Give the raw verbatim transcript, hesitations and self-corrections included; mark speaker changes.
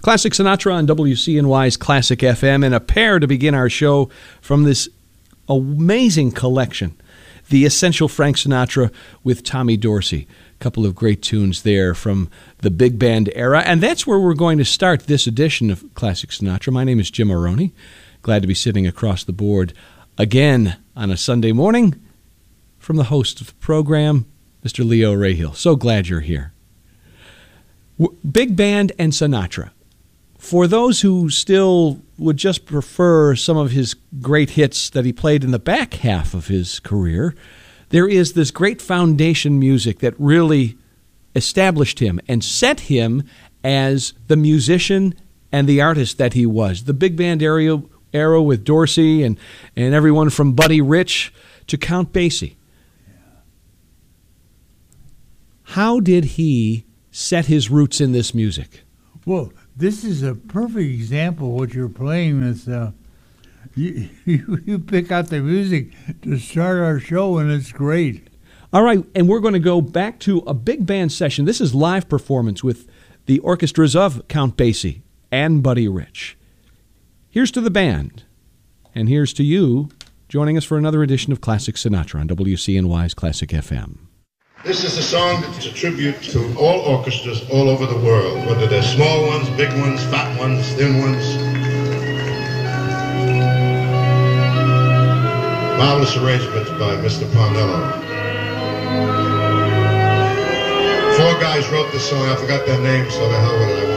Speaker 1: Classic Sinatra on W C N Y's Classic F M, and a pair to begin our show from this amazing collection, The Essential Frank Sinatra with Tommy Dorsey. A couple of great tunes there from the big band era, and that's where we're going to start this edition of Classic Sinatra. My name is Jim Maroney. Glad to be sitting across the board again on a Sunday morning from the host of the program, Mister Leo Rahiel. So glad you're here. Big band and Sinatra. For those who still would just prefer some of his great hits that he played in the back half of his career, there is this great foundation music that really established him and set him as the musician and the artist that he was. The big band era, era with Dorsey and, and everyone from Buddy Rich to Count Basie. How did he set his roots in this music?
Speaker 2: Well, this is a perfect example of what you're playing with. Uh, you, you you pick out the music to start our show, and it's great.
Speaker 1: All right, and we're going to go back to a big band session. This is live performance with the orchestras of Count Basie and Buddy Rich. Here's to the band, and here's to you joining us for another edition of Classic Sinatra on W C N Y's Classic F M.
Speaker 3: This is a song that's a tribute to all orchestras all over the world, whether they're small ones, big ones, fat ones, thin ones. Marvelous arrangements by Mister Parnello. Four guys wrote this song. I forgot their names, so the hell with it.